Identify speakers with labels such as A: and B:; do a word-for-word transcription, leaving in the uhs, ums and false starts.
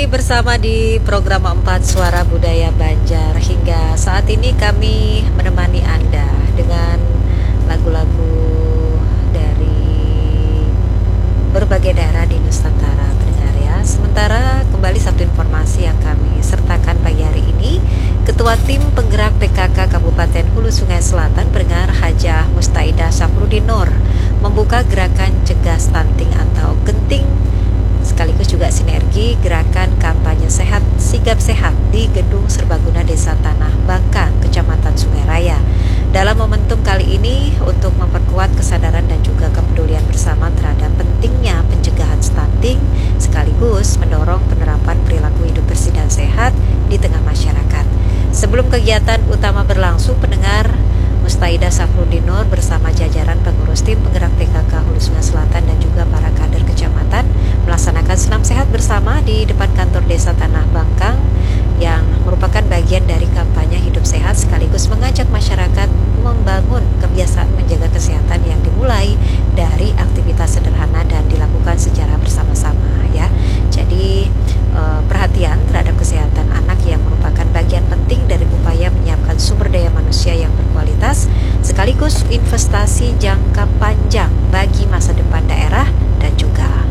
A: kembali bersama di program empat Suara Budaya Banjar. Hingga saat ini kami menemani Anda dengan lagu-lagu dari berbagai daerah di Nusantara, pendengar ya. Sementara kembali satu informasi yang kami sertakan pagi hari ini, Ketua Tim Penggerak P K K Kabupaten Hulu Sungai Selatan, pendengar, Hajah Mustaidah Syafruddin Nur, membuka gerakan cegah stunting atau genting sekaligus juga sinergi gerakan kampanye sehat sigap sehat di Gedung Serbaguna Desa Tanah Bangkang, Kecamatan Sungai Raya. Dalam momentum kali ini untuk memperkuat kesadaran dan juga kepedulian bersama terhadap pentingnya pencegahan stunting sekaligus mendorong penerapan perilaku hidup bersih dan sehat di tengah masyarakat. Sebelum kegiatan utama berlangsung, pendengar, Mustaidah Syafruddin Nur bersama jajaran pengurus tim penggerak P K K Hulu Sungai Selatan dan juga para kader kecamatan melaksanakan senam sehat bersama di depan kantor Desa Tanah Bangkang yang merupakan bagian dari kampanye hidup sehat sekaligus mengajak masyarakat membangun kebiasaan menjaga kesehatan yang dimulai dari aktivitas sederhana dan dilakukan secara bersama-sama ya. Jadi eh, perhatian terhadap kesehatan anak yang merupakan bagian penting dari upaya menyiapkan sumber daya manusia yang berkualitas sekaligus investasi jangka panjang bagi masa depan daerah dan juga